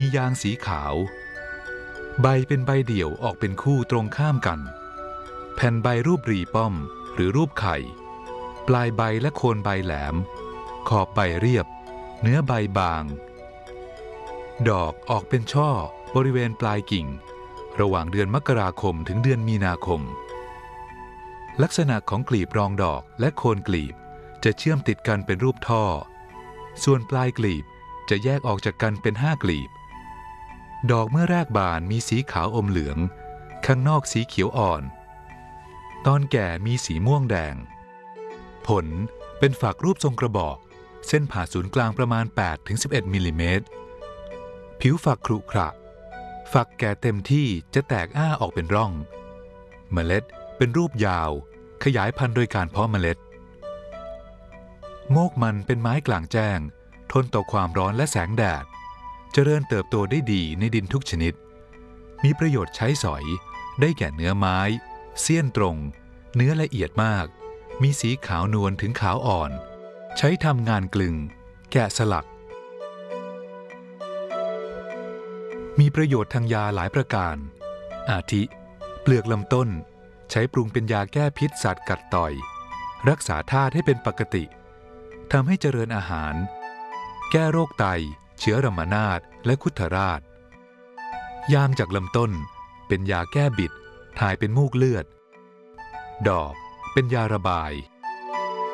มียางสีขาวใบเป็นใบเดี่ยวออกเป็นคู่ตรงข้ามกันแผ่นใบรูปรีป้อมหรือรูปไข่ปลายใบและโคนใบแหลมขอบใบเรียบเนื้อใบบางดอกออกเป็นช่อบริเวณปลายกิ่งระหว่างเดือนมกราคมถึงเดือนมีนาคมลักษณะของกลีบรองดอกและโคนกลีบจะเชื่อมติดกันเป็นรูปท่อส่วนปลายกลีบจะแยกออกจากกันเป็น5 กลีบดอกเมื่อแรกบานมีสีขาวอมเหลืองข้างนอกสีเขียวอ่อนตอนแก่มีสีม่วงแดงผลเป็นฝักรูปทรงกระบอกเส้นผ่าศูนย์กลางประมาณ 8-11 มิลลิเมตรผิวฝักขรุขระฝักแก่เต็มที่จะแตกอ้าออกเป็นร่องเมล็ดเป็นรูปยาวขยายพันธุ์โดยการเพาะเมล็ดโมกมันเป็นไม้กลางแจ้งทนต่อความร้อนและแสงแดดเจริญเติบโตได้ดีในดินทุกชนิดมีประโยชน์ใช้สอยได้แก่เนื้อไม้เสี้ยนตรงเนื้อละเอียดมากมีสีขาวนวลถึงขาวอ่อนใช้ทำงานกลึงแกะสลักมีประโยชน์ทางยาหลายประการอาทิเปลือกลำต้นใช้ปรุงเป็นยาแก้พิษสัตว์กัดต่อยรักษาธาตุให้เป็นปกติทำให้เจริญอาหารแก้โรคไตเชื้อรามานาถและคุถราชยางจากลำต้นเป็นยาแก้บิดถ่ายเป็นมูกเลือดดอกเป็นยาระบาย